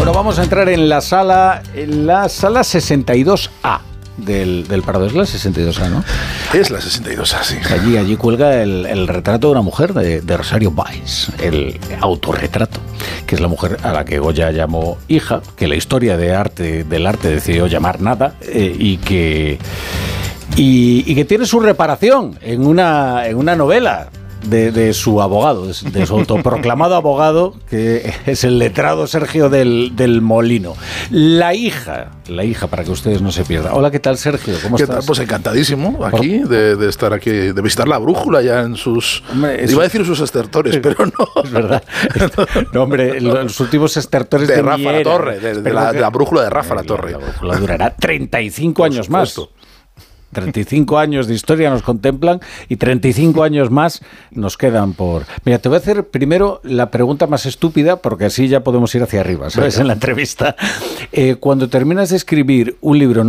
Bueno, vamos a entrar en la sala 62A del Prado. Es la 62A, ¿no? Es la 62A, sí. Allí cuelga el retrato de una mujer de Rosario Valls, el autorretrato, que es la mujer a la que Goya llamó hija, que la historia del arte decidió llamar nada, y que tiene su reparación en una novela de su abogado, de su autoproclamado abogado, que es el letrado Sergio del Molino. La hija, para que ustedes no se pierdan. Hola, ¿qué tal, Sergio? ¿Cómo estás? Pues encantadísimo aquí de estar aquí, de visitar la brújula ya en sus... Iba a decir sus estertores, pero no. Es verdad. No, hombre, los últimos estertores de Rafa La Torre, de la brújula de Rafa La Torre. La brújula durará 35 años más. 35 años de historia nos contemplan y 35 años más nos quedan por... Mira, te voy a hacer primero la pregunta más estúpida, porque así ya podemos ir hacia arriba, ¿sabes? En la entrevista. Cuando terminas de escribir un libro